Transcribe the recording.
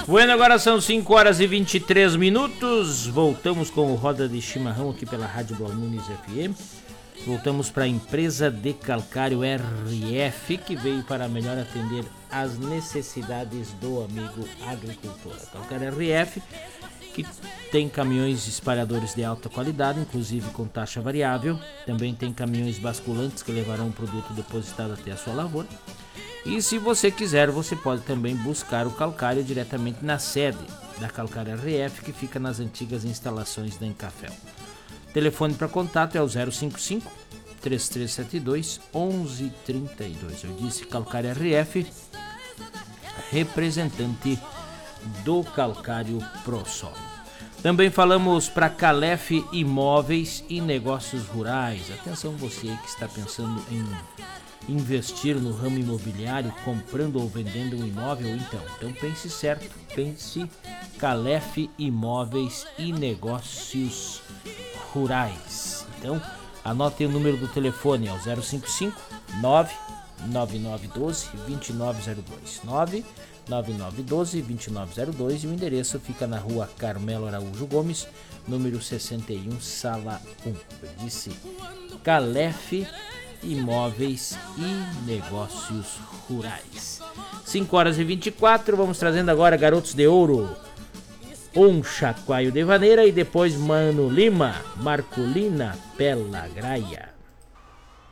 Bueno, agora são 5 horas e 23 minutos. Voltamos com o Roda de Chimarrão aqui pela Rádio Blau Nunes FM. Voltamos para a empresa de calcário RF, que veio para melhor atender às necessidades do amigo agricultor. A calcário RF, que tem caminhões espalhadores de alta qualidade, inclusive com taxa variável. Também tem caminhões basculantes que levarão o produto depositado até a sua lavoura. E se você quiser, você pode também buscar o calcário diretamente na sede da Calcário RF, que fica nas antigas instalações da Encafel. Telefone para contato é o 055 3372 1132. Eu disse Calcário RF, representante do Calcário ProSol. Também falamos para Calef Imóveis e Negócios Rurais. Atenção você que está pensando em investir no ramo imobiliário, comprando ou vendendo um imóvel, então pense certo, pense Calef Imóveis e Negócios Rurais. Então, anotem o número do telefone, é o 055 99912 2902 99912 2902 e o endereço fica na rua Carmelo Araújo Gomes, número 61, sala 1. Eu disse Calef Imóveis e Negócios Rurais. 5 horas e 24, vamos trazendo agora Garotos de Ouro, Um Chacoalho de Vaneira e depois Mano Lima, Marcolina Pela Graia.